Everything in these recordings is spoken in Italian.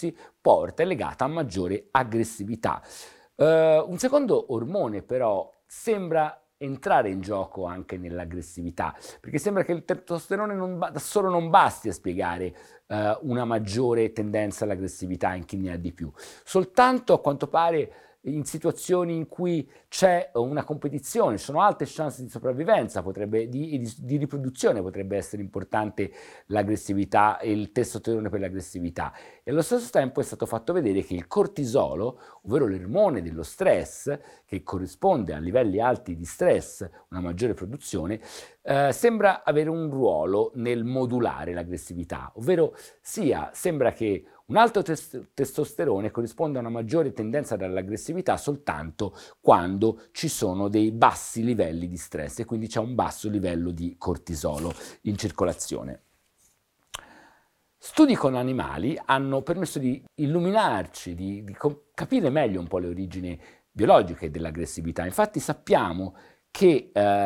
riprodursi è legata a maggiore aggressività. Un secondo ormone però sembra entrare in gioco anche nell'aggressività, perché sembra che il testosterone da solo non basti a spiegare una maggiore tendenza all'aggressività in chi ne ha di più. Soltanto a quanto pare in situazioni in cui c'è una competizione, ci sono alte chance di sopravvivenza, di riproduzione, potrebbe essere importante l'aggressività e il testosterone per l'aggressività. E allo stesso tempo è stato fatto vedere che il cortisolo, ovvero l'ormone dello stress, che corrisponde a livelli alti di stress, una maggiore produzione, sembra avere un ruolo nel modulare l'aggressività, ovvero sembra che un alto testosterone corrisponde a una maggiore tendenza all'aggressività soltanto quando ci sono dei bassi livelli di stress e quindi c'è un basso livello di cortisolo in circolazione. Studi con animali hanno permesso di illuminarci, di capire meglio un po' le origini biologiche dell'aggressività. Infatti sappiamo che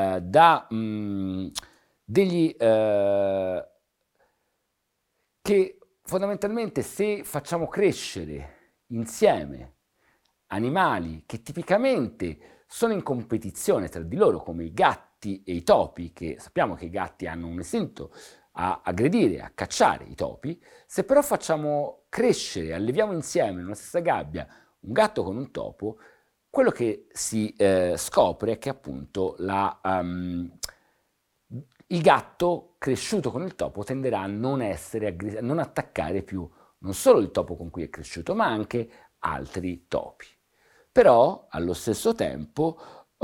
che fondamentalmente se facciamo crescere insieme animali che tipicamente sono in competizione tra di loro, come i gatti e i topi, che sappiamo che i gatti hanno un istinto a aggredire, a cacciare i topi, se però facciamo crescere, alleviamo insieme in una stessa gabbia un gatto con un topo, quello che si scopre è che appunto il gatto cresciuto con il topo tenderà a non attaccare più non solo il topo con cui è cresciuto, ma anche altri topi. Però allo stesso tempo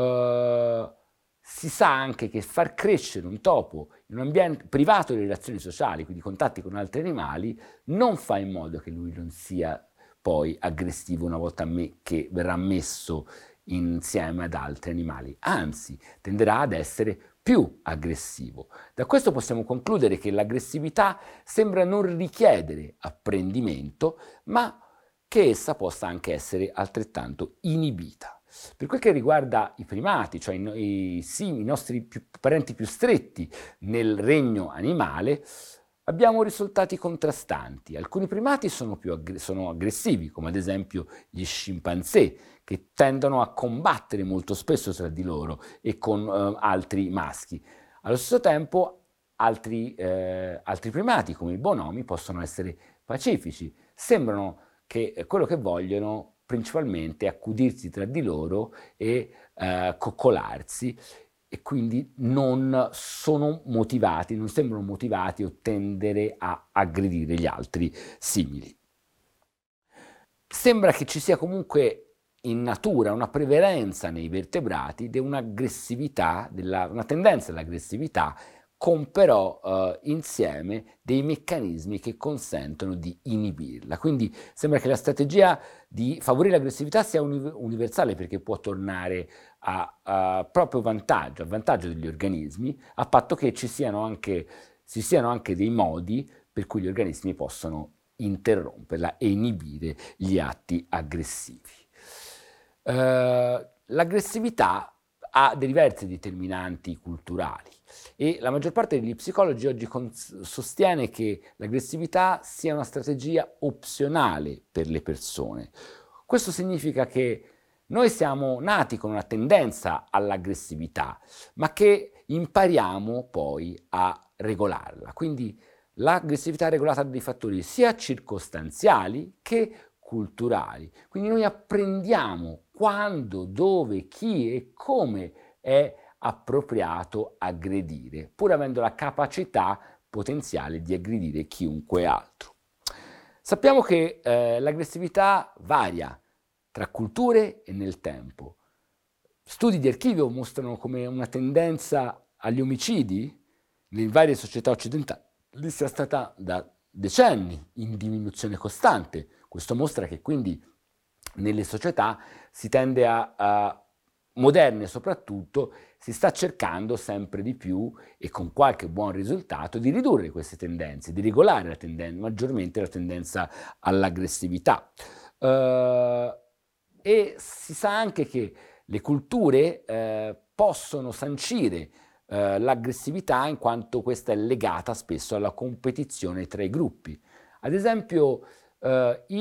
si sa anche che far crescere un topo in un ambiente privato di relazioni sociali, quindi contatti con altri animali, non fa in modo che lui non sia poi aggressivo una volta che verrà messo insieme ad altri animali, anzi tenderà ad essere più aggressivo. Da questo possiamo concludere che l'aggressività sembra non richiedere apprendimento, ma che essa possa anche essere altrettanto inibita. Per quel che riguarda i primati, cioè i nostri parenti più stretti nel regno animale, abbiamo risultati contrastanti. Alcuni primati sono aggressivi, come ad esempio gli scimpanzé, che tendono a combattere molto spesso tra di loro e con altri maschi. Allo stesso tempo altri primati, come i bonomi, possono essere pacifici. Sembrano che quello che vogliono principalmente è accudirsi tra di loro e coccolarsi, e quindi non sembrano motivati o tendere a aggredire gli altri simili. Sembra che ci sia comunque in natura una prevalenza nei vertebrati di un'aggressività, una tendenza all'aggressività, con però insieme dei meccanismi che consentono di inibirla. Quindi sembra che la strategia di favorire l'aggressività sia universale, perché può tornare a proprio vantaggio, a vantaggio degli organismi, a patto che ci siano anche dei modi per cui gli organismi possono interromperla e inibire gli atti aggressivi. L'aggressività ha diverse determinanti culturali e la maggior parte degli psicologi oggi sostiene che l'aggressività sia una strategia opzionale per le persone. Questo significa che noi siamo nati con una tendenza all'aggressività, ma che impariamo poi a regolarla. Quindi l'aggressività è regolata da dei fattori sia circostanziali che culturali. Quindi noi apprendiamo quando, dove, chi e come è appropriato aggredire, pur avendo la capacità potenziale di aggredire chiunque altro. Sappiamo che l'aggressività varia tra culture e nel tempo. Studi di archivio mostrano come una tendenza agli omicidi nelle varie società occidentali sia stata da decenni in diminuzione costante. Questo mostra che quindi nelle società si tende moderne soprattutto, si sta cercando sempre di più e con qualche buon risultato di ridurre queste tendenze, di regolare maggiormente la tendenza all'aggressività. E si sa anche che le culture possono sancire l'aggressività in quanto questa è legata spesso alla competizione tra i gruppi. Ad esempio,